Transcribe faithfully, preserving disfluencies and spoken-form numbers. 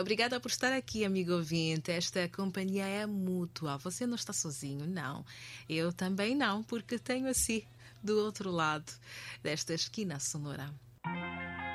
Obrigada por estar aqui, amigo ouvinte. Esta companhia é mútua. Você não está sozinho, não. Eu também não, porque tenho assim, do outro lado desta esquina sonora,